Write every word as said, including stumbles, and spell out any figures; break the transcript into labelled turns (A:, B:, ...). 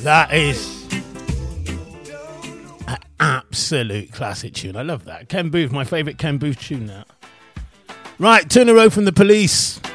A: That is an absolute classic tune. I love that. Ken Booth, my favourite Ken Booth tune now. Right, Turn a Row from The Police.